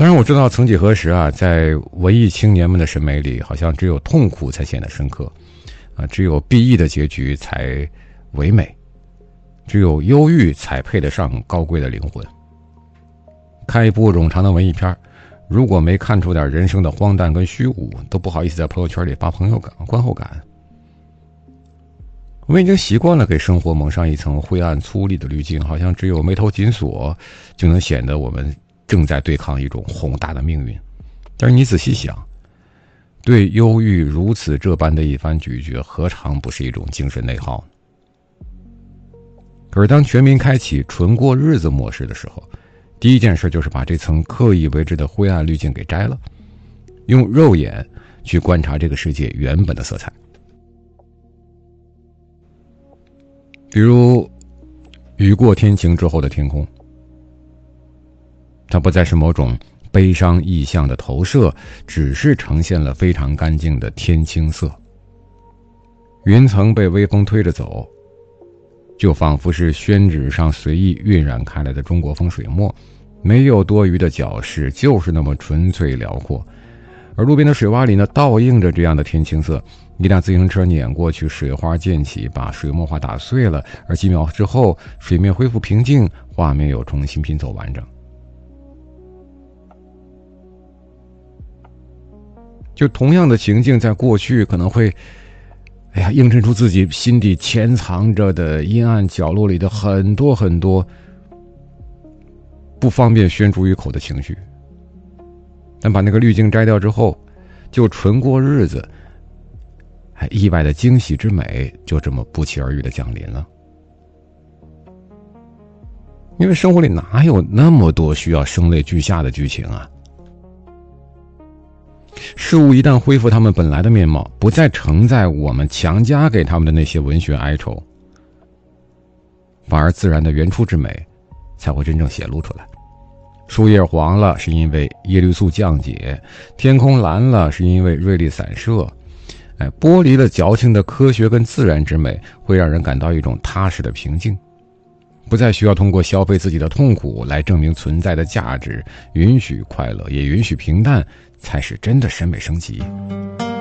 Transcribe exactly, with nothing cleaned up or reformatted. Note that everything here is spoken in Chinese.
当然我知道曾几何时啊，在文艺青年们的审美里，好像只有痛苦才显得深刻啊，只有 B E 的结局才唯美，只有忧郁才配得上高贵的灵魂。看一部冗长的文艺片，如果没看出点人生的荒诞跟虚无，都不好意思在朋友圈里发朋友感观后感。我们已经习惯了给生活蒙上一层灰暗粗粝的滤镜，好像只有眉头紧锁就能显得我们正在对抗一种宏大的命运。但是你仔细想，对忧郁如此这般的一番咀嚼，何尝不是一种精神内耗？可是当全民开启纯过日子模式的时候，第一件事就是把这层刻意为之的灰暗滤镜给摘了，用肉眼去观察这个世界原本的色彩。比如雨过天晴之后的天空，它不再是某种悲伤意象的投射，只是呈现了非常干净的天青色。云层被微风推着走，就仿佛是宣纸上随意晕染开来的中国风水墨，没有多余的矫饰，就是那么纯粹辽阔。而路边的水洼里呢，倒映着这样的天青色，一辆自行车碾过去，水花溅起，把水墨画打碎了，而几秒之后水面恢复平静，画面又重新拼凑完整。就同样的情境，在过去可能会哎呀，映衬出自己心底潜藏着的阴暗角落里的很多很多不方便宣诸于口的情绪。但把那个滤镜摘掉之后，就纯过日子，还意外的惊喜之美就这么不期而遇的降临了。因为生活里哪有那么多需要声泪俱下的剧情啊？事物一旦恢复他们本来的面貌，不再承载我们强加给他们的那些文学哀愁，反而自然的原初之美才会真正显露出来。树叶黄了是因为叶绿素降解，天空蓝了是因为锐利散射，哎，剥离了矫情的科学跟自然之美，会让人感到一种踏实的平静，不再需要通过消费自己的痛苦来证明存在的价值，允许快乐，也允许平淡，才是真的审美升级。